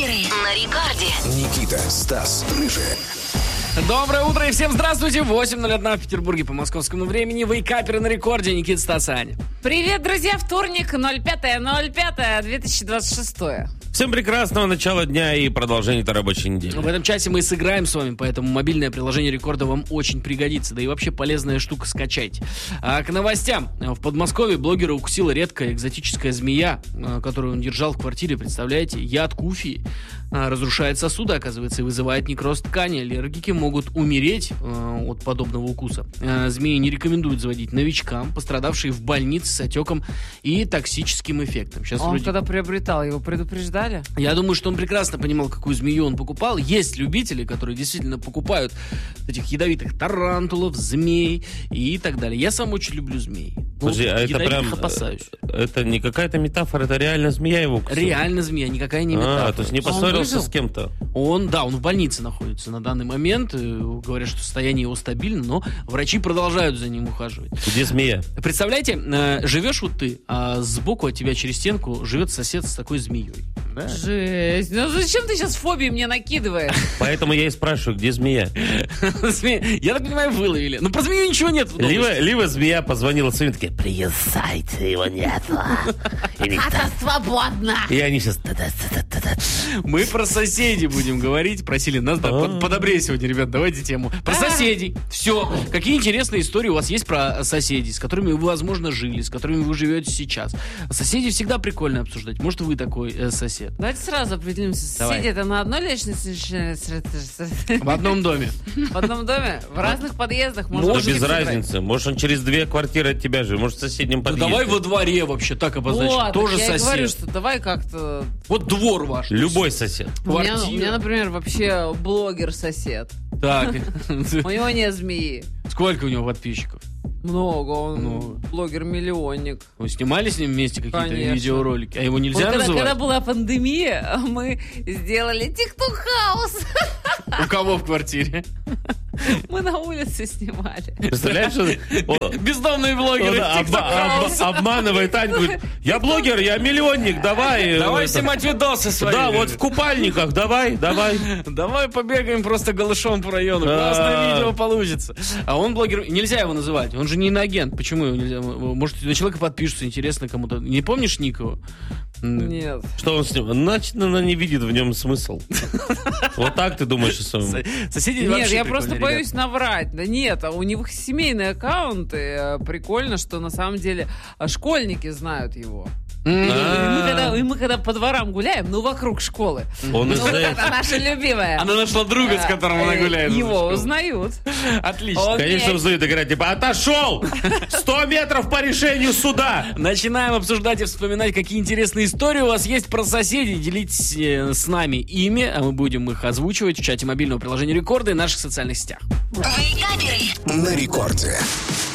Вейкаперы на рекорде. Никита, Стас, Рыжий. Доброе утро и всем здравствуйте. 8:01 в Петербурге по московскому времени. Вейкаперы на рекорде. Никита, Стас, Аня. Привет, друзья. Вторник, 05.05.2026. Всем прекрасного начала дня и продолжения этой рабочей недели. В этом часе мы сыграем с вами, поэтому мобильное приложение рекорда вам очень пригодится. Да и вообще полезная штука, скачайте. А к новостям. В Подмосковье блогера укусила редкая экзотическая змея, которую он держал в квартире. Представляете? Яд куфии разрушает сосуды, оказывается, и вызывает некроз ткани. Аллергики могут умереть от подобного укуса. Змеи не рекомендуют заводить новичкам, пострадавшие в больнице с отеком и токсическим эффектом. Сейчас Он когда приобретал, его предупреждали? Я думаю, что он прекрасно понимал, какую змею он покупал. Есть любители, которые действительно покупают этих ядовитых тарантулов, змей и так далее. Я сам очень люблю змей. Подожди, а это прям... опасаюсь. Это не какая-то метафора, это реально змея его укусила? Реально змея, никакая не метафора. То есть не поссорился с кем-то? Он в больнице находится на данный момент. Говорят, что состояние его стабильно, но врачи продолжают за ним ухаживать. Где змея? Представляете, живешь вот ты, а сбоку от тебя через стенку живет сосед с такой змеей. Да? Жесть. Ну зачем ты сейчас фобии мне накидываешь? Поэтому я и спрашиваю, где змея? Я так понимаю, выловили. Но про змею ничего нет. Либо змея позвонила своим, такие: приезжайте, его нету. Хата свободна. И они сейчас... Мы про соседей будем говорить. Просили нас, подобрее сегодня, ребят, давайте тему. Про соседей. Все. Какие интересные истории у вас есть про соседей, с которыми вы, возможно, жили, с которыми вы живете сейчас? Соседей всегда прикольно обсуждать. Может, вы такой сосед? Давайте сразу определимся. Давай. Соседи это на одной личности? В одном доме. В одном доме? В разных подъездах? Да Может, без разницы. Может, он через 2 квартиры от тебя живет. Может, в соседнем подъезде. Давай во дворе вообще так обозначим. Вот, Тоже я и сосед. говорю, что давай как-то... Вот двор ваш. Любой сосед. У меня, Квартира. например, вообще блогер-сосед. Так. У него нет змеи. Сколько у него подписчиков? Много, он Много. блогер-миллионник. Вы снимали с ним вместе какие-то Конечно. видеоролики? А его нельзя Вот называть? когда была пандемия, мы сделали тикток-хаус. У кого в квартире? Мы на улице снимали. Представляешь, что он Бездомные блогеры. обманывает Аню, говорит: я блогер, я миллионник, давай. Давай это, снимать видосы свои. Да, вот в купальниках, давай. Давай побегаем просто голышом по району. Классное видео получится. А он блогер. Нельзя его называть. Он же не иноагент. Почему его нельзя? Может, на человека подпишутся, интересно кому-то. Не помнишь ник его? Нет. Что он с ним? Значит, она не видит в нем смысл. Вот так ты думаешь о своем? Соседи Нет, вообще я просто прикольные боюсь наврать. Да нет, у них семейные аккаунты. Прикольно, что на самом деле школьники знают его. И мы когда по дворам гуляем, вокруг школы. Он Это наша любимая. Она нашла друга, с которым она гуляет. Его узнают. Отлично. Конечно, вызовет и говорят, типа: отошел! 100 метров по решению суда! Начинаем обсуждать и вспоминать, какие интересные истории у вас есть про соседей. Делитесь с нами ими, а мы будем их озвучивать в чате мобильного приложения Рекорда и наших социальных сетях. Вейкаперы. На рекорде.